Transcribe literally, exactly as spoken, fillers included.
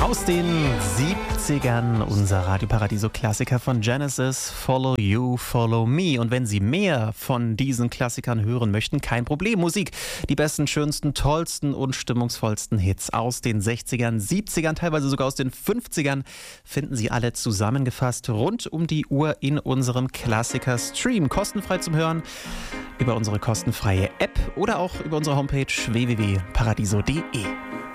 Aus den siebzigern unser Radio Paradiso Klassiker von Genesis, Follow You, Follow Me. Und wenn Sie mehr von diesen Klassikern hören möchten, kein Problem. Musik, die besten, schönsten, tollsten und stimmungsvollsten Hits aus den sechzigern, siebzigern, teilweise sogar aus den fünfzigern, finden Sie alle zusammengefasst rund um die Uhr in unserem Klassiker-Stream. Kostenfrei zum Hören über unsere kostenfreie App oder auch über unsere Homepage w w w punkt paradiso punkt d e.